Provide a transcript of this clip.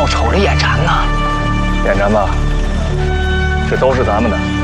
瞅着眼馋呢。 眼馋吧？这都是咱们的。